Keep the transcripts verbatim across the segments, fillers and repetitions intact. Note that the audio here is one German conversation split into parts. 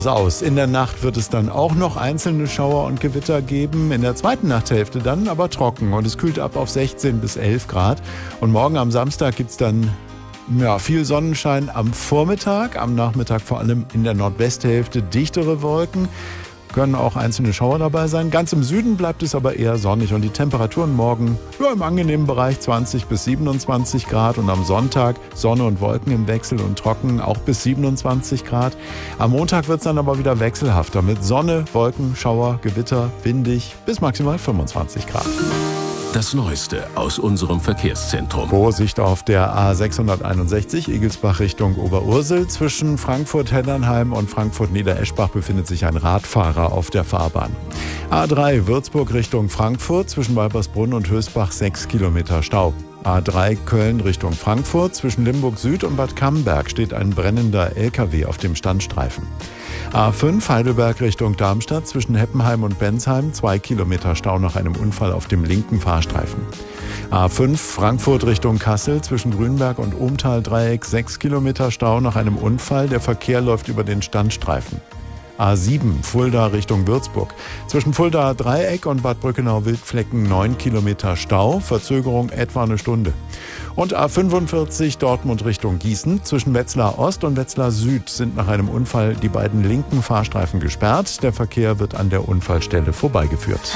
Aus. In der Nacht wird es dann auch noch einzelne Schauer und Gewitter geben. In der zweiten Nachthälfte dann aber trocken und es kühlt ab auf sechzehn bis elf Grad. Und morgen am Samstag gibt es dann ja, viel Sonnenschein am Vormittag, am Nachmittag vor allem in der Nordwesthälfte dichtere Wolken. Können auch einzelne Schauer dabei sein. Ganz im Süden bleibt es aber eher sonnig und die Temperaturen morgen ja, im angenehmen Bereich zwanzig bis siebenundzwanzig Grad und am Sonntag Sonne und Wolken im Wechsel und trocken auch bis siebenundzwanzig Grad. Am Montag wird es dann aber wieder wechselhafter mit Sonne, Wolken, Schauer, Gewitter, windig bis maximal fünfundzwanzig Grad. Das Neueste aus unserem Verkehrszentrum. Vorsicht auf der A sechshunderteinundsechzig Egelsbach Richtung Oberursel. Zwischen Frankfurt-Heddernheim und Frankfurt-Niedereschbach befindet sich ein Radfahrer auf der Fahrbahn. A drei Würzburg Richtung Frankfurt. Zwischen Walpersbrunn und Hösbach sechs Kilometer Stau. A drei Köln Richtung Frankfurt. Zwischen Limburg Süd und Bad Camberg steht ein brennender L K W auf dem Standstreifen. A fünf Heidelberg Richtung Darmstadt. Zwischen Heppenheim und Bensheim zwei Kilometer Stau nach einem Unfall auf dem linken Fahrstreifen. A fünf Frankfurt Richtung Kassel. Zwischen Grünberg und Ohmtal-Dreieck sechs Kilometer Stau nach einem Unfall. Der Verkehr läuft über den Standstreifen. A sieben Fulda Richtung Würzburg. Zwischen Fulda Dreieck und Bad Brückenau-Wildflecken neun Kilometer Stau, Verzögerung etwa eine Stunde. Und A fünfundvierzig Dortmund Richtung Gießen. Zwischen Wetzlar Ost und Wetzlar Süd sind nach einem Unfall die beiden linken Fahrstreifen gesperrt. Der Verkehr wird an der Unfallstelle vorbeigeführt.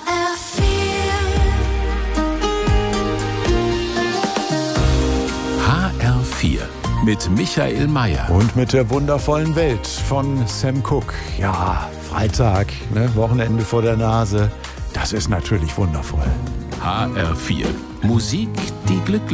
H R vier mit Michael Mayer. Und mit der wundervollen Welt von Sam Cooke. Ja, Freitag, ne, Wochenende vor der Nase. Das ist natürlich wundervoll. H R vier. Musik, die glücklich